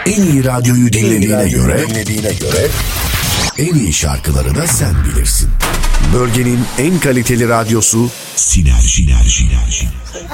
En iyi radyoyu dinlediğine göre en iyi şarkıları da sen bilirsin. Bölgenin en kaliteli radyosu Sinerji.